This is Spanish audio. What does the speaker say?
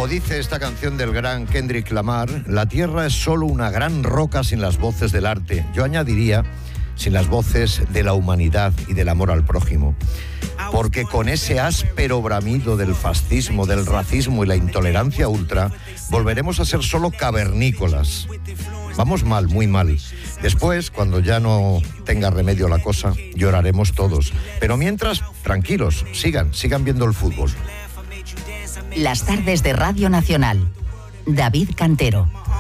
Como dice esta canción del gran Kendrick Lamar, la tierra es solo una gran roca sin las voces del arte. Yo añadiría, sin las voces de la humanidad y del amor al prójimo. Porque con ese áspero bramido del fascismo, del racismo y la intolerancia ultra, volveremos a ser solo cavernícolas. Vamos mal, muy mal. Después, cuando ya no tenga remedio la cosa, lloraremos todos. Pero mientras, tranquilos, sigan viendo el fútbol. Las tardes de Radio Nacional. David Cantero.